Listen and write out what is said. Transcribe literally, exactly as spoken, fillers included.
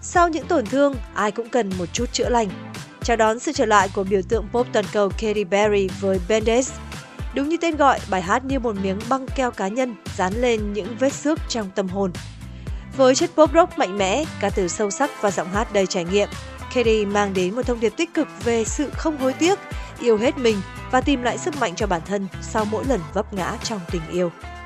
Sau những tổn thương, ai cũng cần một chút chữa lành. Chào đón sự trở lại của biểu tượng pop toàn cầu Katy Perry với Band-Aids. Đúng như tên gọi, bài hát như một miếng băng keo cá nhân dán lên những vết xước trong tâm hồn. Với chất pop rock mạnh mẽ, ca từ sâu sắc và giọng hát đầy trải nghiệm, Katy mang đến một thông điệp tích cực về sự không hối tiếc, yêu hết mình và tìm lại sức mạnh cho bản thân sau mỗi lần vấp ngã trong tình yêu.